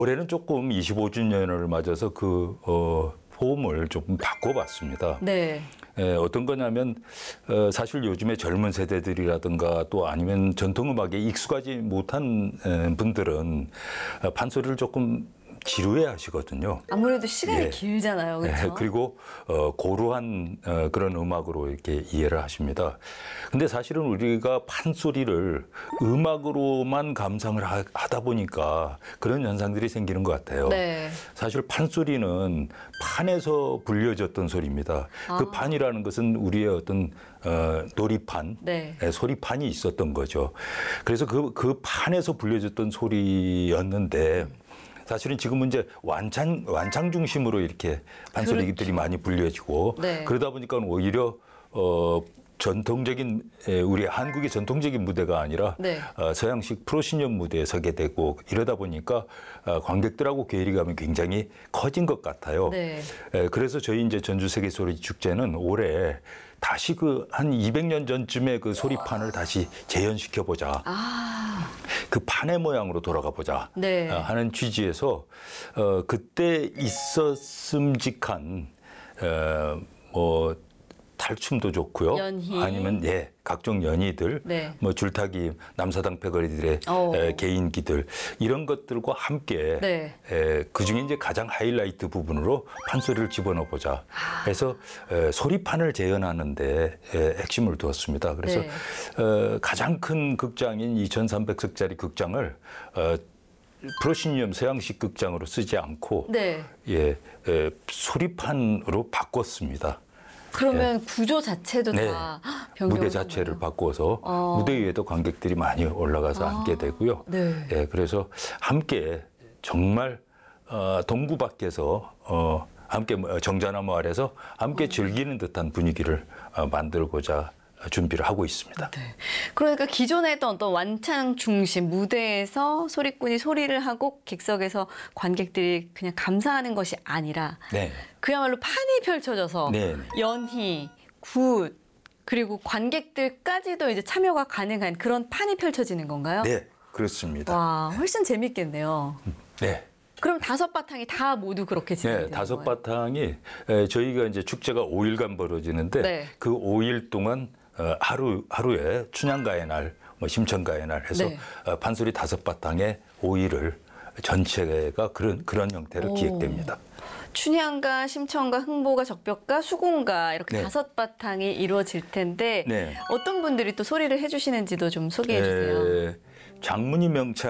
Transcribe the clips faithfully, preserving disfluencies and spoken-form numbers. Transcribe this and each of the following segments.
올해는 조금 이십오 주년을 맞아서 그 어, 폼을 조금 바꿔봤습니다. 네. 에, 어떤 거냐면 어, 사실 요즘에 젊은 세대들이라든가 또 아니면 전통음악에 익숙하지 못한 에, 분들은 어, 판소리를 조금 지루해 하시거든요. 아무래도 시간이 예. 길잖아요. 그렇죠? 예, 그리고 어, 고루한 어, 그런 음악으로 이렇게 이해를 하십니다. 근데 사실은 우리가 판소리를 음악으로만 감상을 하, 하다 보니까 그런 현상들이 생기는 것 같아요. 네. 사실 판소리는 판에서 불려졌던 소리입니다. 아. 그 판이라는 것은 우리의 어떤 어, 놀이판, 네. 예, 소리판이 있었던 거죠. 그래서 그, 그 판에서 불려졌던 소리였는데 사실은 지금은 이제 완창, 완창 중심으로 이렇게 판소리들이 그렇죠. 많이 불려지고 네. 그러다 보니까 오히려 어, 전통적인 에, 우리 한국의 전통적인 무대가 아니라 네. 어, 서양식 프로시니엄 무대에 서게 되고 이러다 보니까 어, 관객들하고 괴리감이 굉장히 커진 것 같아요. 네. 에, 그래서 저희 이제 전주 세계 소리 축제는 올해 다시 그 한 이백 년 전쯤에 그 소리판을 다시 재현시켜 보자. 아. 그 판의 모양으로 돌아가 보자 네. 어, 하는 취지에서 어, 그때 있었음직한 어, 뭐 탈춤도 좋고요. 연희. 아니면 예 각종 연희들, 네. 뭐 줄타기 남사당 패거리들의 오. 에, 개인기들 이런 것들과 함께 네. 에, 그 중에 이제 가장 하이라이트 부분으로 판소리를 집어넣어 보자. 해서 에, 소리판을 재현하는데 에, 핵심을 두었습니다. 그래서 네. 어, 가장 큰 극장인 이천삼백 석짜리 극장을 어, 프로시니엄 서양식 극장으로 쓰지 않고 네. 예, 에, 소리판으로 바꿨습니다. 그러면 구조 자체도 네. 다 변경. 무대 자체를 바꿔서 어. 무대 위에도 관객들이 많이 올라가서 아. 앉게 되고요. 네. 예, 그래서 함께 정말 어, 동구 밖에서 어, 함께 정자나무 아래서 함께 즐기는 듯한 분위기를 어, 만들고자 준비를 하고 있습니다. 네. 그러니까 기존에 했던 어떤 완창 중심 무대에서 소리꾼이 소리를 하고 객석에서 관객들이 그냥 감상하는 것이 아니라 네. 그야말로 판이 펼쳐져서 네, 네. 연희, 굿 그리고 관객들까지도 이제 참여가 가능한 그런 판이 펼쳐지는 건가요? 네, 그렇습니다. 와, 훨씬 재밌겠네요. 네. 그럼 다섯 바탕이 다 모두 그렇게 진행이 네, 되는 다섯 거예요? 바탕이 에, 저희가 이제 축제가 오 일간 벌어지는데 네. 그 오 일 동안 어, 하루 하루에 춘향가의 날, 뭐 심청가의 날 해서 네. 어, 판소리 다섯 바탕에 오 일을 전체가 그런 그런 형태로 오. 기획됩니다. 춘향가, 심청가, 흥보가, 적벽가, 수궁가 이렇게 네. 다섯 바탕이 이루어질 텐데 네. 어떤 분들이 또 소리를 해주시는지도 좀 소개해 주세요. 에, 장문희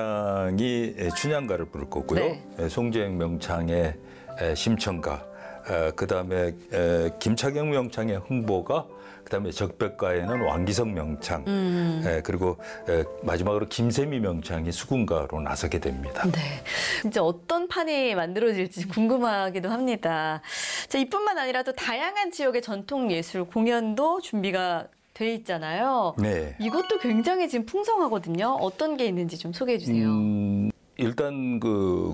명창이 에, 춘향가를 부를 거고요. 네. 에, 송재영 명창의 에, 심청가, 에, 그다음에 에, 김차경 명창의 흥보가, 그다음에 적벽가에는 왕기성 명창, 음. 에, 그리고 에, 마지막으로 김세미 명창이 수군가로 나서게 됩니다. 네, 진짜 어떤 판이 만들어질지 궁금하기도 합니다. 자, 이뿐만 아니라 또 다양한 지역의 전통 예술 공연도 준비가 돼 있잖아요. 네. 이것도 굉장히 지금 풍성하거든요. 어떤 게 있는지 좀 소개해 주세요. 음, 일단 그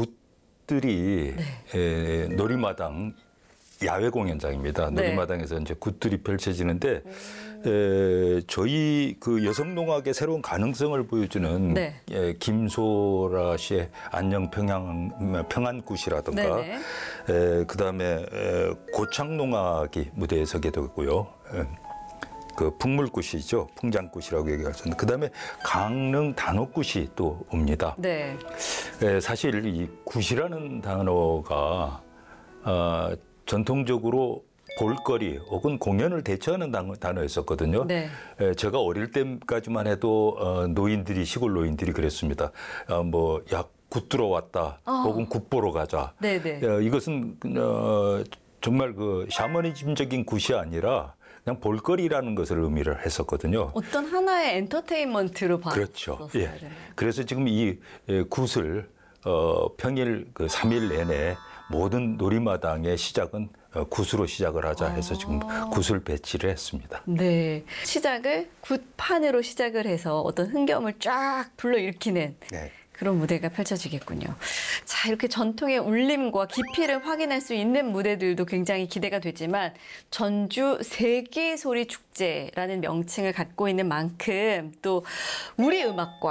굿들이 네. 에, 놀이마당 야외 공연장입니다. 네. 놀이마당에서 이제 굿들이 펼쳐지는데 에, 저희 그 여성농악의 새로운 가능성을 보여주는 네. 에, 김소라 씨의 안녕 평양 평안굿이라든가 네네. 에, 그다음에 에, 고창농악이 무대에 서게 되고요. 에, 그 풍물굿이죠. 풍장굿이라고 얘기할 수 있는. 그다음에 강릉 단오굿이 또 옵니다. 네. 에, 사실 이 굿이라는 단어가 어, 전통적으로 볼거리 혹은 공연을 대처하는 단어, 단어였었거든요. 네. 에, 제가 어릴 때까지만 해도 어, 노인들이 시골 노인들이 그랬습니다. 어, 뭐야 굿 들어왔다 어. 혹은 굿 보러 가자. 네네. 어, 이것은 어, 정말 그 샤머니즘적인 굿이 아니라 그냥 볼거리라는 것을 의미를 했었거든요. 어떤 하나의 엔터테인먼트로 그렇죠. 봤었어요. 예. 그래서 지금 이 예, 굿을 어, 평일 그 삼 일 내내 모든 놀이마당의 시작은 어, 굿으로 시작을 하자 해서 지금 굿을 배치를 했습니다. 네. 시작을 굿판으로 시작을 해서 어떤 흥겨움을 쫙 불러일으키는 네. 그런 무대가 펼쳐지겠군요. 자, 이렇게 전통의 울림과 깊이를 확인할 수 있는 무대들도 굉장히 기대가 되지만 전주 세계소리 축제라는 명칭을 갖고 있는 만큼 또 우리 음악과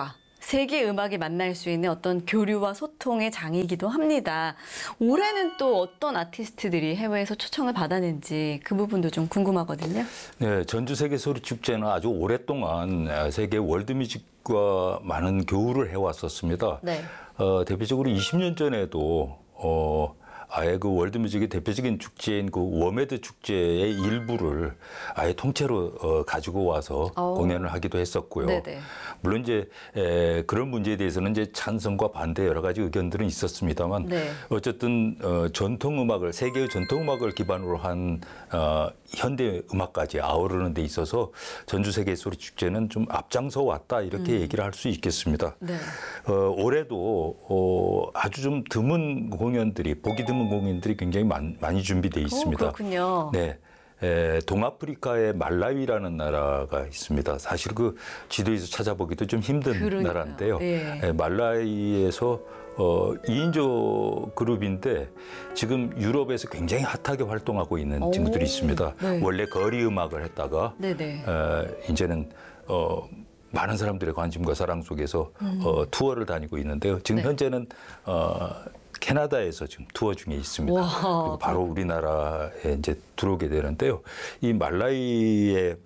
세계 음악이 만날 수 있는 어떤 교류와 소통의 장이기도 합니다. 올해는 또 어떤 아티스트들이 해외에서 초청을 받았는지 그 부분도 좀 궁금하거든요. 네, 전주 세계 소리 축제는 아주 오랫동안 세계 월드뮤직과 많은 교류를 해왔었습니다. 네. 어, 대표적으로 이십 년 전에도 어, 아예 그 월드뮤직의 대표적인 축제인 그 워메드 축제의 일부를 아예 통째로 어, 가지고 와서 오. 공연을 하기도 했었고요. 네네. 물론 이제 에, 그런 문제에 대해서는 이제 찬성과 반대 여러 가지 의견들은 있었습니다만 네. 어쨌든 어, 전통 음악을 세계의 전통 음악을 기반으로 한 어, 현대 음악까지 아우르는 데 있어서 전주 세계 소리 축제는 좀 앞장서 왔다 이렇게 음. 얘기를 할 수 있겠습니다. 네. 어, 올해도 어, 아주 좀 드문 공연들이 보기 드문 공연들이 굉장히 많, 많이 준비돼 있습니다. 오, 그렇군요. 네. 에, 동아프리카의 말라위라는 나라가 있습니다. 사실 그 지도에서 찾아보기도 좀 힘든 그러니까요. 나라인데요. 예. 에, 말라위에서 어, 이인조 그룹인데 지금 유럽에서 굉장히 핫하게 활동하고 있는 오, 친구들이 있습니다. 네. 원래 거리 음악을 했다가 네네. 어, 이제는 어, 많은 사람들의 관심과 사랑 속에서 음. 어, 투어를 다니고 있는데요. 지금 네. 현재는 어, 캐나다에서 지금 투어 중에 있습니다. 와. 그리고 바로 우리나라에 이제 들어오게 되는데요. 이 말라위의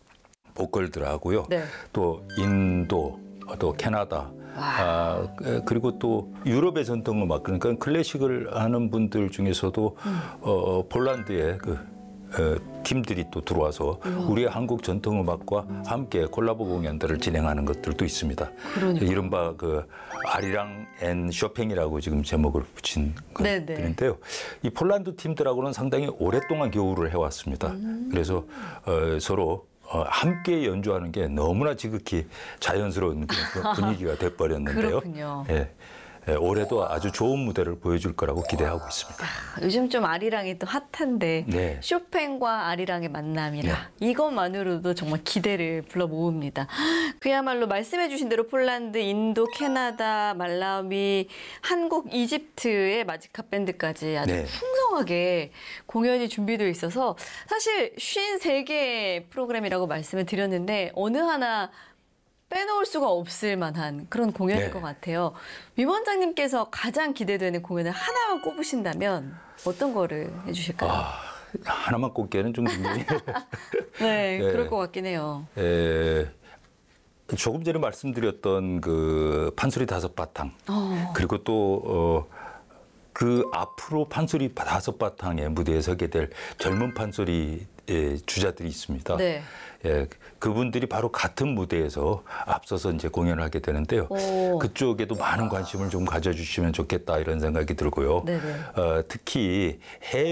보컬들하고요. 네. 또 인도, 또 캐나다, 아, 그리고 또 유럽의 전통 음악, 그러니까 클래식을 하는 분들 중에서도 음. 어, 폴란드의 그 어, 팀들이 또 들어와서 우리의 한국 전통 음악과 함께 콜라보 공연들을 진행하는 것들도 있습니다. 그러니까. 이른바 그 아리랑 앤 쇼팽이라고 지금 제목을 붙인 네네. 것들인데요. 이 폴란드 팀들하고는 상당히 오랫동안 교우를 해왔습니다. 음. 그래서 어, 서로 어, 함께 연주하는 게 너무나 지극히 자연스러운 그런 분위기가 돼버렸는데요. 그렇군요. 예, 예, 올해도 아주 좋은 무대를 보여줄 거라고 기대하고 있습니다. 요즘 좀 아리랑이 또 핫한데 네. 쇼팽과 아리랑의 만남이라 이것만으로도 정말 기대를 불러 모읍니다. 그야말로 말씀해 주신 대로 폴란드, 인도, 캐나다, 말라위, 한국, 이집트의 마지카 밴드까지 아주 네. 풍성하게 공연이 준비되어 있어서 사실 쉰세 개의 프로그램이라고 말씀을 드렸는데 어느 하나 빼놓을 수가 없을 만한 그런 공연일 네. 것 같아요. 위원장님께서 가장 기대되는 공연을 하나만 꼽으신다면 어떤 거를 해주실까요? 아, 하나만 꼽기에는 좀 굉장히 네, 네. 그럴 것 같긴 해요. 에, 조금 전에 말씀드렸던 그 판소리 다섯 바탕 어. 그리고 또 어, 그 앞으로 판소리 다섯 바탕의 무대에 서게 될 젊은 판소리 주자들이 있습니다. 네. 예, 그분들이 바로 같은 무대에서 앞서서 이제 공연을 하게 되는데요. 오. 그쪽에도 많은 관심을 좀 가져주시면 좋겠다 이런 생각이 들고요. 네네. 어, 특히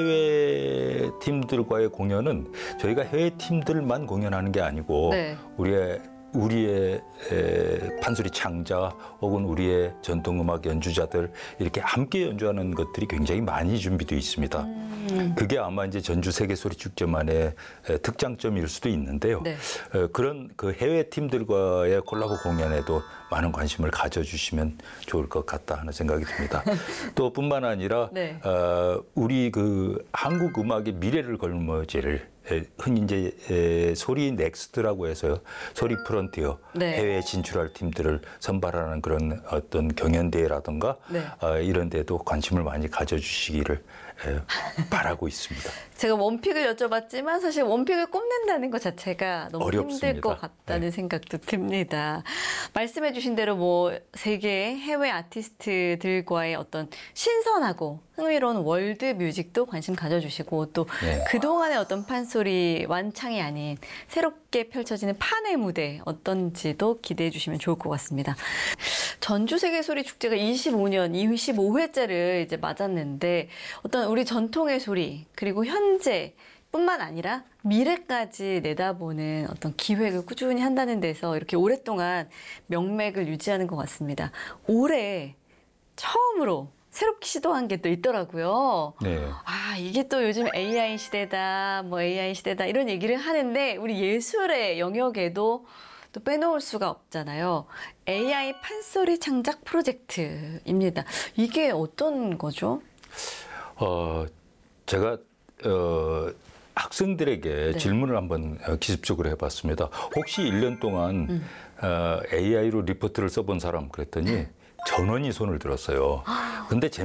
해외 팀들과의 공연은 저희가 해외 팀들만 공연하는 게 아니고 네. 우리의 우리의 에, 판소리 창자 혹은 우리의 전통음악 연주자들 이렇게 함께 연주하는 것들이 굉장히 많이 준비되어 있습니다. 음. 그게 아마 이제 전주 세계소리 축제만의 에, 특장점일 수도 있는데요. 네. 에, 그런 그 해외 팀들과의 콜라보 공연에도 많은 관심을 가져주시면 좋을 것 같다 하는 생각이 듭니다. 또 뿐만 아니라 네. 어, 우리 그 한국 음악의 미래를 걸머질 에, 흔히 이제 에, 소리 넥스트라고 해서요. 소리 프론티어 네. 해외에 진출할 팀들을 선발하는 그런 어떤 경연대회라든가 네. 어, 이런 데도 관심을 많이 가져주시기를 에, 바라고 있습니다. 제가 원픽을 여쭤봤지만 사실 원픽을 꼽는다는 것 자체가 너무 어렵습니다. 힘들 것 같다는 네. 생각도 듭니다. 말씀해 주신 대로 뭐 세계 해외 아티스트들과의 어떤 신선하고 흥미로운 월드 뮤직도 관심 가져주시고 또 네. 그동안의 어떤 판소리 완창이 아닌 새롭게 펼쳐지는 판의 무대 어떤지도 기대해 주시면 좋을 것 같습니다. 전주 세계소리 축제가 이십오 년 이십오 회째를 이제 맞았는데 어떤 우리 전통의 소리 그리고 현재 뿐만 아니라 미래까지 내다보는 어떤 기획을 꾸준히 한다는 데서 이렇게 오랫동안 명맥을 유지하는 것 같습니다. 올해 처음으로 새롭게 시도한 게 또 있더라고요. 네. 아, 이게 또 요즘 에이아이 시대다, 뭐 에이아이 시대다 이런 얘기를 하는데 우리 예술의 영역에도 또 빼놓을 수가 없잖아요. 에이아이 판소리 창작 프로젝트입니다. 이게 어떤 거죠? 어, 제가 어, 학생들에게 네. 질문을 한번 기습적으로 해봤습니다. 혹시 일 년 동안 음. 어, 에이아이로 리포트를 써본 사람 그랬더니 전원이 손을 들었어요. 근데